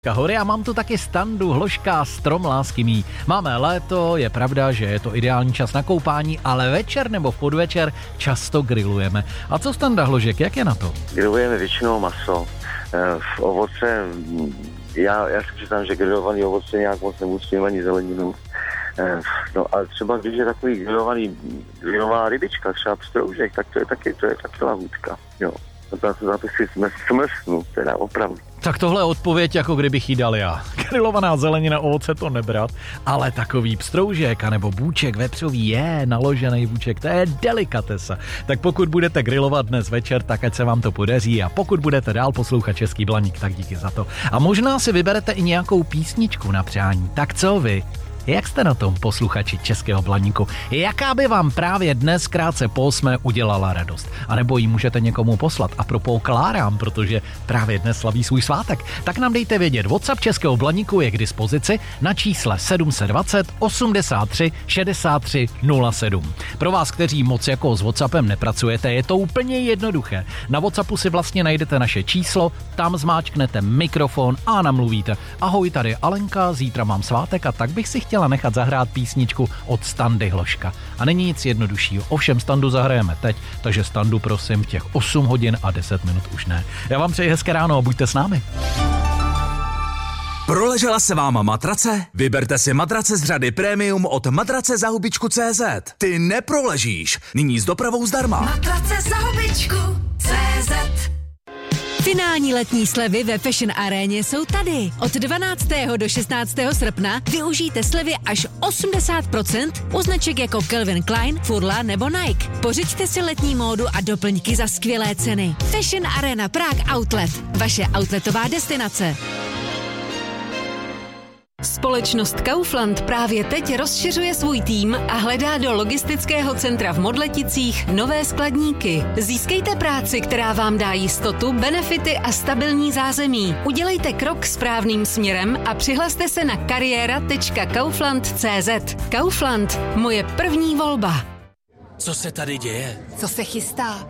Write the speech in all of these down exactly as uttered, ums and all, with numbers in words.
Hory a mám tu taky Standu, Hložka, strom lásky mý. Máme léto, je pravda, že je to ideální čas na koupání, ale večer nebo v podvečer často grillujeme. A co Standa, Hložek, jak je na to? Grillujeme většinou maso. V ovoce, já, já si přiznám, že grillovaný ovoce nějak moc nemusím ani zeleninu. No a třeba když je takový grillovaný, grillovaná rybička, třeba pstroužek, tak to je taky, to je taky lahůdka. Jo. To se zapisy smrsnu, teda opravdu. Tak tohle je odpověď, jako kdybych jí dal já. Grillovaná zelenina, ovoce to nebrat, ale takový pstroužek anebo bůček vepřový je naložený bůček, to je delikatesa. Tak pokud budete grillovat dnes večer, tak ať se vám to podaří a pokud budete dál poslouchat Český Blaník, tak díky za to. A možná si vyberete i nějakou písničku na přání. Tak co vy? Jak jste na tom, posluchači Českého Blaníku? Jaká by vám právě dnes krátce po osmé udělala radost? A nebo ji můžete někomu poslat a propos Klárám, protože právě dnes slaví svůj svátek. Tak nám dejte vědět, WhatsApp Českého Blaníku je k dispozici na čísle sedm set dvacet osmdesát tři šedesát tři nula sedm. Pro vás, kteří moc jako s WhatsAppem nepracujete, je to úplně jednoduché. Na WhatsAppu si vlastně najdete naše číslo, tam zmáčknete mikrofon a namluvíte. Ahoj, tady Alenka, zítra mám svátek a tak bych si chtěla nechat zahrát písničku od Standy, Hložka. A není nic jednoduššího. Ovšem Standu zahrajeme teď, takže Standu prosím těch osm hodin a deset minut už ne. Já vám přeji hezké ráno a buďte s námi. Proležela se váma matrace? Vyberte si matrace z řady Premium od matrace za hubičku tečka cé zet. Ty neproležíš. Nyní s dopravou zdarma. Matrace za hubičku tečka cé zet. Finální letní slevy ve Fashion Aréně jsou tady. Od dvanáctého do šestnáctého srpna využijte slevy až osmdesát procent u značek jako Calvin Klein, Furla nebo Nike. Pořiďte si letní módu a doplňky za skvělé ceny. Fashion Arena Prague Outlet. Vaše outletová destinace. Společnost Kaufland právě teď rozšiřuje svůj tým a hledá do logistického centra v Modleticích nové skladníky. Získejte práci, která vám dá jistotu, benefity a stabilní zázemí. Udělejte krok správným směrem a přihlaste se na kariéra tečka kaufland tečka cé zet. Kaufland, moje první volba. Co se tady děje? Co se chystá?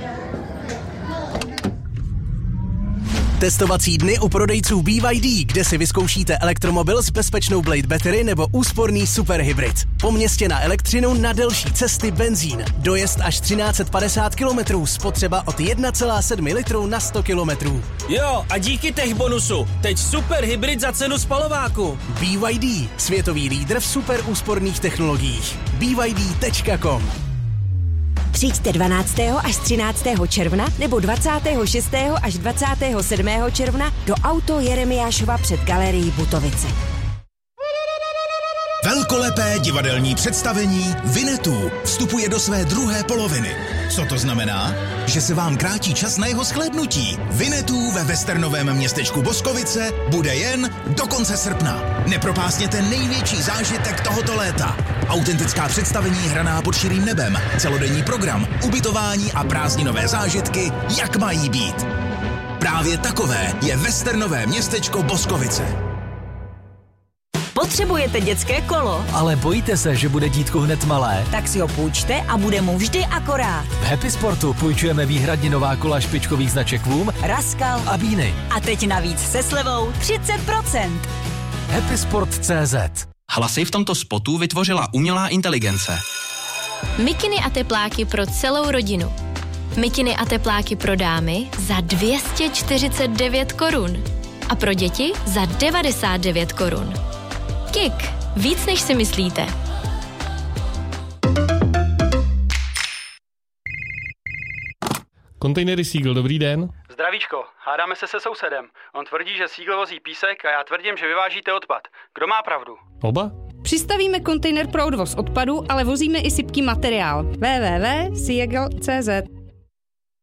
Testovací dny u prodejců B Y D, kde si vyzkoušíte elektromobil s bezpečnou Blade Battery nebo úsporný superhybrid. Po městě na elektřinu, na delší cesty benzín. Dojezd až třináct set padesát kilometrů, spotřeba od jedna celá sedm litru na sto kilometrů. Jo, a díky tech bonusu, teď superhybrid za cenu spalováku. B Y D, světový lídr v super úsporných technologiích. B Y D tečka com. Přijďte dvanáctého až třináctého června nebo dvacátého šestého až dvacátého sedmého června do Auto Jeremiášova před galerií Butovice. Velkolepé divadelní představení Vinetů vstupuje do své druhé poloviny. Co to znamená? Že se vám krátí čas na jeho shlédnutí. Vinetů ve westernovém městečku Boskovice bude jen do konce srpna. Nepropásněte největší zážitek tohoto léta. Autentická představení hraná pod širým nebem, celodenní program, ubytování a prázdninové zážitky, jak mají být. Právě takové je westernové městečko Boskovice. Potřebujete dětské kolo? Ale bojíte se, že bude dítko hned malé? Tak si ho půjčte a bude mu vždy akorát. V Happy Sportu půjčujeme výhradně nová kola špičkových značek Voom, Raskal a Bíny. A teď navíc se slevou třicet procent. Happy Sport tečka cé zet. Hlasy v tomto spotu vytvořila umělá inteligence. Mikiny a tepláky pro celou rodinu. Mikiny a tepláky pro dámy za dvě stě čtyřicet devět korun. A pro děti za devadesát devět korun. Kik. Víc než si myslíte. Kontejnery Seagull, dobrý den. Zdravíčko, hádáme se se sousedem. On tvrdí, že Seagull vozí písek a já tvrdím, že vyvážíte odpad. Kdo má pravdu? Oba? Přistavíme kontejner pro odvoz odpadu, ale vozíme i sypký materiál. w w w tečka seagull tečka cé zet